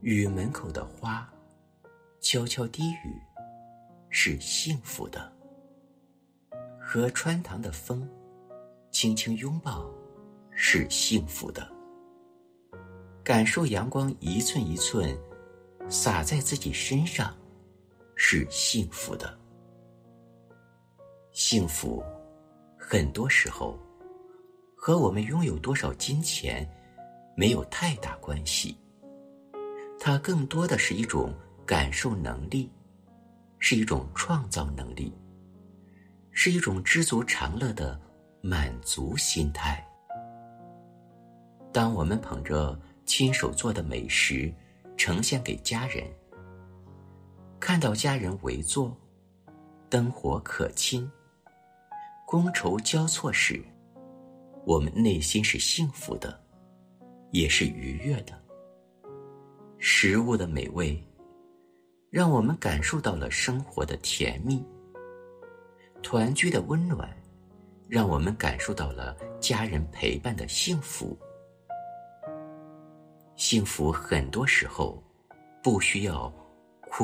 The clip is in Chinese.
与门口的花悄悄低语是幸福的，和穿堂的风轻轻拥抱是幸福的，感受阳光一寸一寸洒在自己身上是幸福的。幸福很多时候和我们拥有多少金钱没有太大关系，它更多的是一种感受能力，是一种创造能力，是一种知足常乐的满足心态。当我们捧着亲手做的美食呈现给家人，看到家人围坐，灯火可亲，觥筹交错时，我们内心是幸福的，也是愉悦的。食物的美味让我们感受到了生活的甜蜜，团聚的温暖让我们感受到了家人陪伴的幸福。幸福很多时候不需要